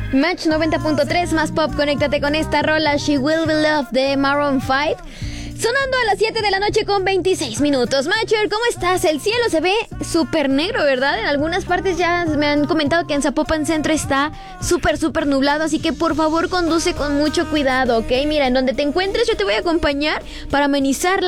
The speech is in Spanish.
Match 90.3 más pop, conéctate con esta rola She Will Be Loved de Maroon 5. Sonando a las 7 de la noche con 26 minutos. Matcher, ¿cómo estás? El cielo se ve súper negro, ¿verdad? En algunas partes ya me han comentado que en Zapopan Centro está súper nublado, así que por favor conduce con mucho cuidado, ¿ok? Mira, en donde te encuentres yo te voy a acompañar para amenizar